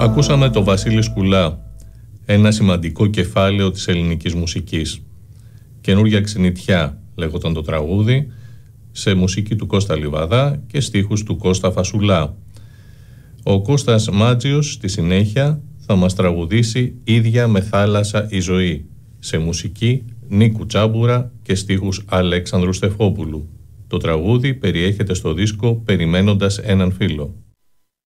Ακούσαμε το Βασίλη Σκουλά, ένα σημαντικό κεφάλαιο της ελληνικής μουσικής. Καινούρια ξενιτιά λέγονταν το τραγούδι, σε μουσική του Κώστα Λιβαδά και στίχους του Κώστα Φασουλά. Ο Κώστας Μάτζιος στη συνέχεια θα μας τραγουδήσει «Ίδια με θάλασσα η ζωή», σε μουσική Νίκου Τσάμπουρα και στίχους Αλέξανδρου Στεφόπουλου. Το τραγούδι περιέχεται στο δίσκο «Περιμένοντας έναν φίλο».